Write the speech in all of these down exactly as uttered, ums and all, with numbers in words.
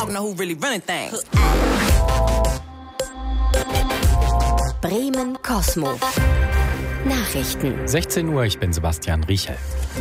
dog know who really running things. Bremen Cosmo. Nachrichten. sechzehn Uhr, ich bin Sebastian Riechel.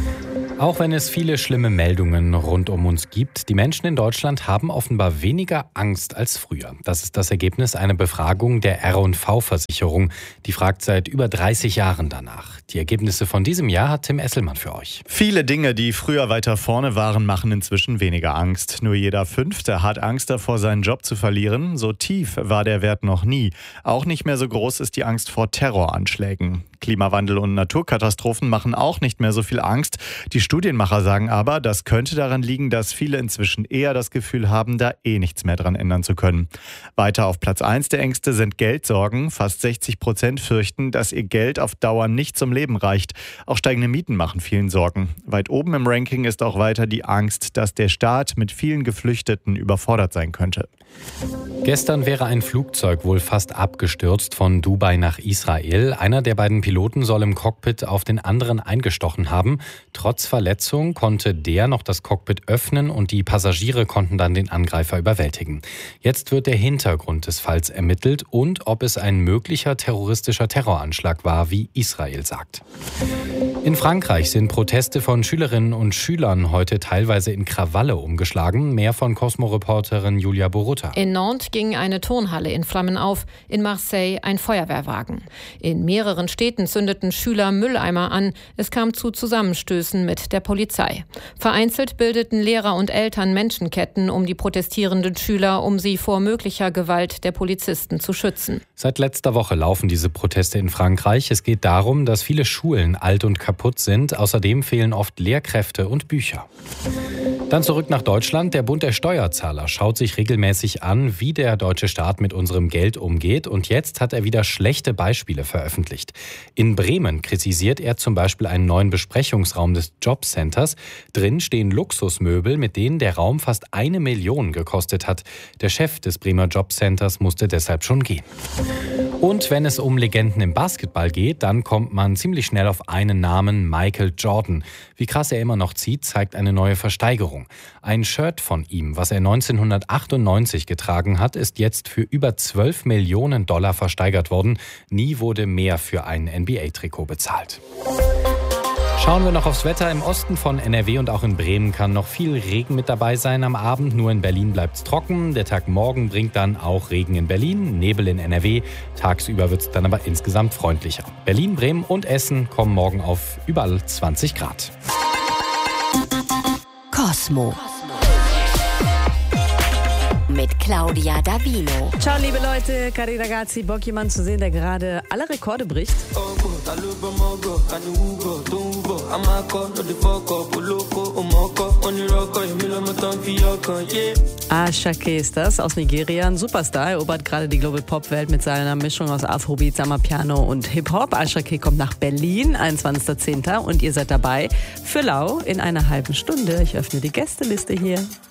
Auch wenn es viele schlimme Meldungen rund um uns gibt, die Menschen in Deutschland haben offenbar weniger Angst als früher. Das ist das Ergebnis einer Befragung der R und V-Versicherung. Die fragt seit über dreißig Jahren danach. Die Ergebnisse von diesem Jahr hat Tim Esselmann für euch. Viele Dinge, die früher weiter vorne waren, machen inzwischen weniger Angst. Nur jeder Fünfte hat Angst davor, seinen Job zu verlieren. So tief war der Wert noch nie. Auch nicht mehr so groß ist die Angst vor Terroranschlägen. Klimawandel und Naturkatastrophen machen auch nicht mehr so viel Angst. Die Studienmacher sagen aber, das könnte daran liegen, dass viele inzwischen eher das Gefühl haben, da eh nichts mehr dran ändern zu können. Weiter auf Platz eins der Ängste sind Geldsorgen. Fast sechzig Prozent fürchten, dass ihr Geld auf Dauer nicht zum Leben reicht. Auch steigende Mieten machen vielen Sorgen. Weit oben im Ranking ist auch weiter die Angst, dass der Staat mit vielen Geflüchteten überfordert sein könnte. Gestern wäre ein Flugzeug wohl fast abgestürzt von Dubai nach Israel. Einer der beiden Piloten soll im Cockpit auf den anderen eingestochen haben. Trotz Verletzung konnte der noch das Cockpit öffnen und die Passagiere konnten dann den Angreifer überwältigen. Jetzt wird der Hintergrund des Falls ermittelt und ob es ein möglicher terroristischer Terroranschlag war, wie Israel sagt. In Frankreich sind Proteste von Schülerinnen und Schülern heute teilweise in Krawalle umgeschlagen. Mehr von Cosmo-Reporterin Julia Borutta. In Nantes ging eine Turnhalle in Flammen auf, in Marseille ein Feuerwehrwagen. In mehreren Städten zündeten Schüler Mülleimer an. Es kam zu Zusammenstößen mit der Polizei. Vereinzelt bildeten Lehrer und Eltern Menschenketten um die protestierenden Schüler, um sie vor möglicher Gewalt der Polizisten zu schützen. Seit letzter Woche laufen diese Proteste in Frankreich. Es geht darum, dass viele Schulen alt und kaputt sind. Außerdem fehlen oft Lehrkräfte und Bücher. Dann zurück nach Deutschland. Der Bund der Steuerzahler schaut sich regelmäßig an, wie der deutsche Staat mit unserem Geld umgeht. Und jetzt hat er wieder schlechte Beispiele veröffentlicht. In Bremen kritisiert er zum Beispiel einen neuen Besprechungsraum des Jobcenters. Drin stehen Luxusmöbel, mit denen der Raum fast eine Million gekostet hat. Der Chef des Bremer Jobcenters musste deshalb schon gehen. Und wenn es um Legenden im Basketball geht, dann kommt man ziemlich schnell auf einen Namen: Michael Jordan. Wie krass er immer noch zieht, zeigt eine neue Versteigerung. Ein Shirt von ihm, was er neunzehnhundertachtundneunzig getragen hat, ist jetzt für über zwölf Millionen Dollar versteigert worden. Nie wurde mehr für ein N B A-Trikot bezahlt. Schauen wir noch aufs Wetter. Im Osten von N R W und auch in Bremen kann noch viel Regen mit dabei sein am Abend. Nur in Berlin bleibt es trocken. Der Tag morgen bringt dann auch Regen in Berlin, Nebel in N R W. Tagsüber wird es dann aber insgesamt freundlicher. Berlin, Bremen und Essen kommen morgen auf überall zwanzig Grad. Cosmo. Mit Claudia Davino. Ciao liebe Leute, cari ragazzi, Bock jemanden zu sehen, der gerade alle Rekorde bricht. Ashake ist das, aus Nigeria, ein Superstar, erobert gerade die Global Pop Welt mit seiner Mischung aus Afrobeat, Amapiano und Hip-Hop. Ashake kommt nach Berlin, einundzwanzigster zehnter und ihr seid dabei für Lau in einer halben Stunde. Ich öffne die Gästeliste hier.